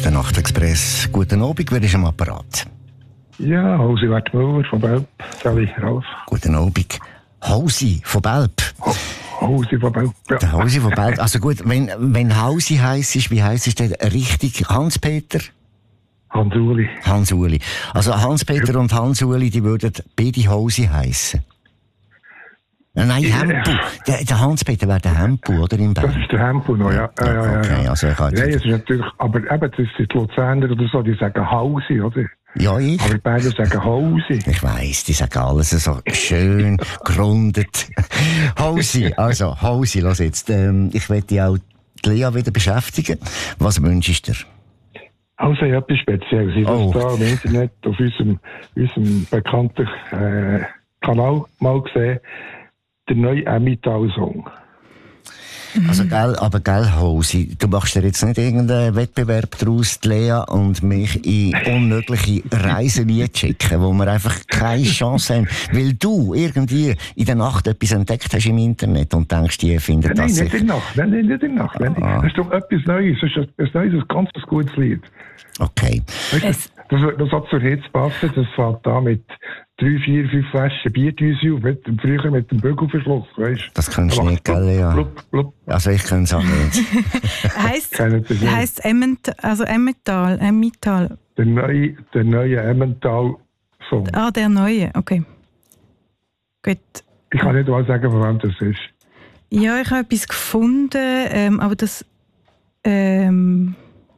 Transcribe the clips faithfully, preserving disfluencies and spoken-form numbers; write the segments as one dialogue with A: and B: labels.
A: der Nachtexpress. Guten Abend, wer ist am Apparat?
B: Ja, Hausi Wertmüller von Belp. Sali, Ralf.
A: Guten Abend. Hausi von Belp.
B: Hausi von Belp, ja.
A: Der Hausi von Belp. Also gut, wenn, wenn Hausi heisst, ist, wie heisst es denn richtig? Hans-Peter?
B: Hans-Uli.
A: Hans-Uli. Also Hans-Peter ja. und Hans-Uli, die würden beide Hausi heissen. Nein,
B: ja.
A: Hempu. Der, der Hans-Peter wäre der Hempu, oder? In Belp?
B: Das ist der Hempu noch, ja. ja, ja, ja,
A: okay,
B: ja.
A: also ich
B: Nein, es ist natürlich, aber eben, das sind die Luzerner oder so, die sagen Hausi, oder?
A: Ja, ich.
B: Aber beide sagen Hausi.
A: Ich weiss, die sagen alles so schön gerundet. Hausi, also Hausi, lass jetzt. Ähm, ich möchte dich auch die Lea wieder beschäftigen. Was wünschst du dir?
B: Also, ja, etwas Spezielles. Ich habe
A: Oh.
B: da im Internet auf unserem, unserem bekannten äh, Kanal mal gesehen, der neue Emmental-Song.
A: Also, gell, aber gell, Hausi, du machst dir jetzt nicht irgendeinen Wettbewerb daraus, die Lea und mich in unmögliche Reisen schicken, wo wir einfach keine Chance haben, weil du irgendwie in der Nacht etwas entdeckt hast im Internet und denkst, die finden
B: Nein,
A: das
B: nicht in der Nacht. Nein, nein, nicht in der Nacht. Nein,
A: Ah.
B: das ist doch etwas Neues. Das ist ein, ein neues, ein ganz gutes Lied.
A: Okay.
B: Weißt du, das, das hat zur Hitze passen. Das fängt da mit drei, vier, fünf Flaschen Bierdüse auf. Mit, früher mit dem Bügelverschluss, weißt du?
A: Das kannst du
B: Da
A: nicht,
B: macht's
A: gell, Lea?
B: blub, blub.
A: Also, ich kann es auch nicht.
C: Heißt
B: Kennt ihr das nicht?
C: heißt Emmental, also Emmental, Emmental.
B: Der neue, der neue Emmental-Song.
C: Ah, der neue, okay. Gut.
B: Ich kann nicht mal sagen, von wem das ist.
C: Ja, ich habe etwas gefunden, ähm, aber das. Ähm,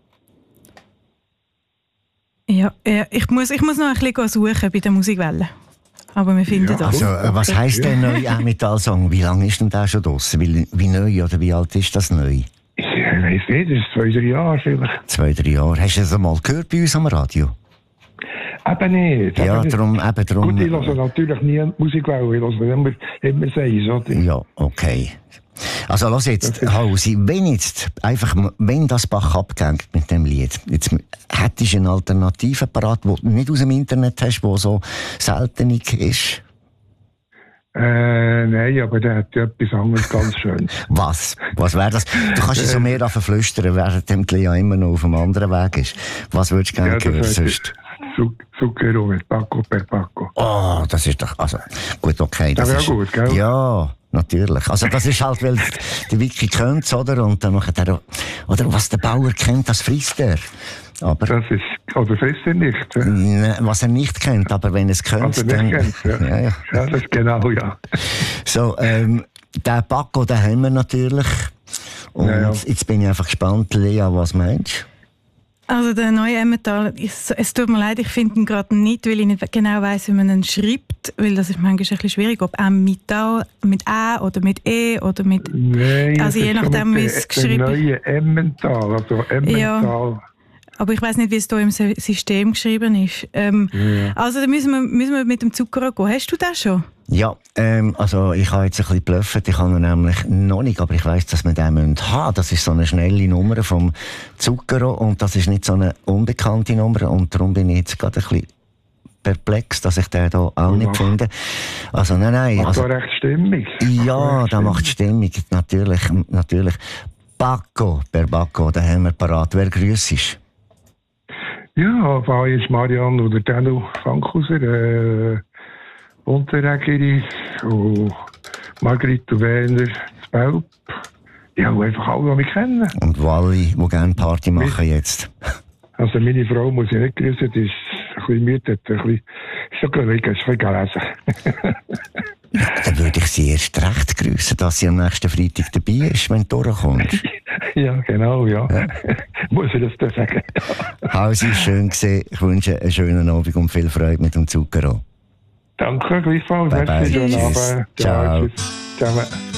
C: ja, äh, ich, muss, ich muss noch ein bisschen suchen bei der Musikwelle. Aber wir finden
B: Ja,
C: das.
A: Also, äh, was heisst der neue Emmental-Song? Wie lange ist denn der schon draussen? Wie, wie neu oder wie alt ist das neu?
B: Ich weiss nicht, das ist zwei, drei Jahre vielleicht.
A: Zwei, drei Jahre. Hast du das einmal gehört bei uns am Radio?
B: Eben nicht.
A: Ja,
B: eben nicht.
A: darum, eben darum.
B: Gut, ich höre natürlich nie Musikwelle, ich höre immer, immer Seis, oder?
A: Ja, okay. Also, lass jetzt, Hausi, wenn jetzt, einfach, wenn das Bach abgängt mit dem Lied, jetzt hättest du eine Alternative parat, die du nicht aus dem Internet hast, die so seltenig ist?
B: Äh, nein, aber der hat ja etwas anderes ganz schön.
A: Was? Was wäre das? Du kannst es so mehr flüstern, während dem die Lea immer noch auf einem anderen Weg ist. Was würdest du gerne
B: Ja,
A: hören
B: das
A: sonst?
B: Zucchero mit Paco per Paco.
A: Oh, das ist doch, also, gut, okay.
B: Das
A: Das
B: wäre
A: ist,
B: gut, gell?
A: Ja, natürlich. Also, das ist halt, weil der Vicky kennt es, oder? Und dann macht er, oder was der Bauer kennt, das frisst er. Aber,
B: Das ist, oder frisst er nicht? Ja?
A: ne, was er nicht kennt, aber wenn er es kennt,
B: Also
A: dann,
B: nicht kennt, ja.
A: ja, ja.
B: Ja, das ist genau, ja.
A: So, ähm, den Paco, den haben wir natürlich. Und
B: Ja, ja.
A: jetzt bin ich einfach gespannt, Lea, was meinst du?
C: Also der neue Emmental, es, es tut mir leid, ich finde ihn gerade nicht, weil ich nicht genau weiss, wie man ihn schreibt, weil das ist manchmal ein bisschen schwierig, ob Emmental mit A oder mit E oder mit...
B: Nein,
C: Also
B: es
C: je
B: ist so
C: nachdem,
B: mit
C: wie
B: der-
C: es geschrieben-
B: Der neue Emmental, also Emmental.
C: Aber ich weiss nicht, wie es hier im Se- System geschrieben ist. Ähm,
B: Ja.
C: Also da müssen wir, müssen wir mit dem Zucker gehen. Hast du das schon?
A: Ja, ähm, also ich habe jetzt ein bisschen geblufft, ich habe ihn nämlich noch nicht, aber ich weiss, dass wir den haben müssen. Das ist so eine schnelle Nummer vom Zucchero und das ist nicht so eine unbekannte Nummer und darum bin ich jetzt gerade ein bisschen perplex, dass ich den hier auch nicht
B: Ja.
A: finde. Also nein, nein.
B: Macht
A: Also,
B: doch recht stimmig.
A: ja, der macht Stimmung, natürlich, natürlich. Paco, per Paco, den haben wir parat. Wer grüßt?
B: Ja, war jetzt Marianne oder Danu Fankhauser, äh, Unterregeri und Margrit Werner zu Belp. Ja, und einfach alle, die mich kennen.
A: Und Wally, die gerne Party machen jetzt.
B: Also meine Frau muss ich nicht grüßen, die ist ein bisschen müde, hat ein bisschen, ist so gelegen, ist ein bisschen gelesen.
A: Dann würde ich sie erst recht grüßen, dass sie am nächsten Freitag dabei ist, wenn du durchkommst.
B: Ja, genau, ja. ja. Muss ich das da sagen.
A: Hausi, schön gesehen. Ich wünsche einen schönen Abend und viel Freude mit dem Zucchero.
B: Danke, gleichfalls.
A: Bye, bye.
B: Merci, schönen
A: Tschüss.
B: Abend.
A: Ciao.
B: Tschüss. Zusammen.